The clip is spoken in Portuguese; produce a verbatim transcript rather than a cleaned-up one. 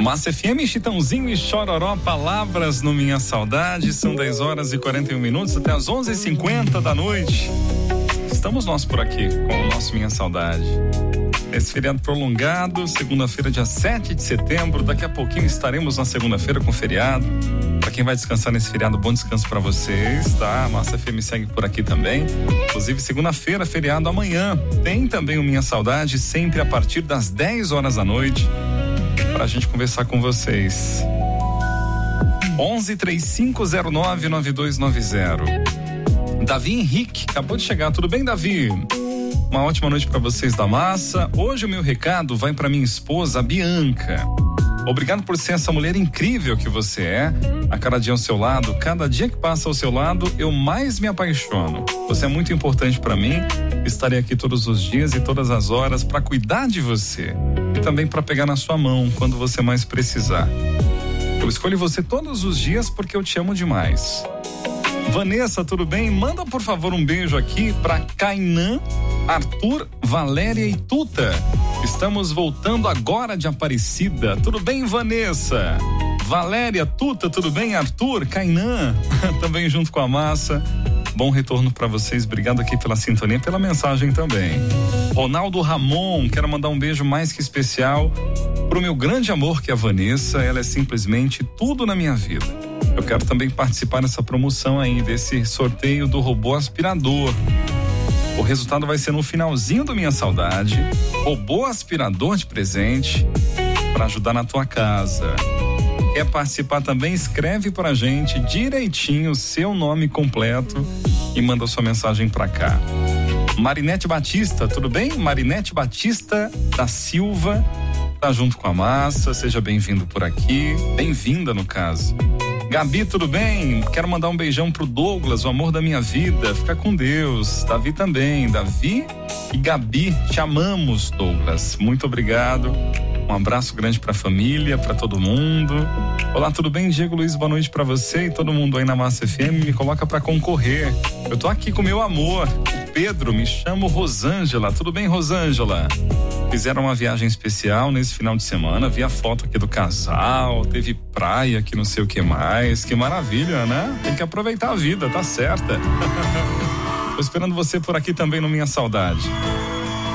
Massa F M, Chitãozinho e Chororó, palavras no Minha Saudade. São dez horas e quarenta e um minutos até as onze e cinquenta da noite. Estamos nós por aqui com o nosso Minha Saudade. Esse feriado prolongado, segunda-feira, dia sete de setembro. Daqui a pouquinho estaremos na segunda-feira com feriado. Para quem vai descansar nesse feriado, bom descanso para vocês, tá? A Massa F M segue por aqui também. Inclusive, segunda-feira, feriado amanhã. Tem também o Minha Saudade, sempre a partir das dez horas da noite, para a gente conversar com vocês. onze, três cinco zero nove, nove dois nove zero. Davi Henrique, acabou de chegar. Tudo bem, Davi? Uma ótima noite para vocês da Massa. Hoje o meu recado vai para minha esposa, Bianca. Obrigado por ser essa mulher incrível que você é. A cada dia ao seu lado, cada dia que passa ao seu lado, eu mais me apaixono. Você é muito importante para mim. Estarei aqui todos os dias e todas as horas para cuidar de você e também para pegar na sua mão quando você mais precisar. Eu escolho você todos os dias porque eu te amo demais. Vanessa, tudo bem? Manda por favor um beijo aqui para Kainan, Arthur, Valéria e Tuta. Estamos voltando agora de Aparecida. Tudo bem, Vanessa? Valéria, Tuta, tudo bem? Arthur, Kainan, também junto com a Massa. Bom retorno para vocês. Obrigado aqui pela sintonia, pela mensagem também. Ronaldo Ramon, quero mandar um beijo mais que especial pro meu grande amor, que é a Vanessa. Ela é simplesmente tudo na minha vida. Eu quero também participar dessa promoção aí, desse sorteio do robô aspirador. O resultado vai ser no finalzinho do Minha Saudade. Robô aspirador de presente para ajudar na tua casa. Quer participar também? Escreve pra gente direitinho o seu nome completo e manda sua mensagem pra cá. Marinete Batista, tudo bem? Marinete Batista da Silva, tá junto com a Massa, seja bem-vindo por aqui, bem-vinda no caso. Gabi, tudo bem? Quero mandar um beijão pro Douglas, o amor da minha vida, fica com Deus. Davi também, Davi e Gabi, te amamos, Douglas, muito obrigado. Um abraço grande pra família, pra todo mundo. Olá, tudo bem? Diego Luiz, boa noite pra você e todo mundo aí na Massa F M. Me coloca pra concorrer. Eu tô aqui com meu amor, o Pedro, me chamo Rosângela. Tudo bem, Rosângela? Fizeram uma viagem especial nesse final de semana. Vi a foto aqui do casal, teve praia, que não sei o que mais. Que maravilha, né? Tem que aproveitar a vida, tá certa. Tô esperando você por aqui também no Minha Saudade.